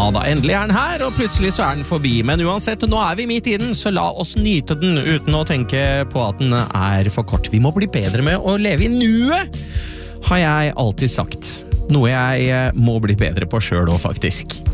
da. Endelig den her, og plutselig så den forbi. Men uansett, nå vi midt i den, så la oss nyte den uten å tenke på at den for kort. Vi må bli bedre med å leve i nuet, har jeg alltid sagt. Noe jeg må bli bedre på selv også, faktisk.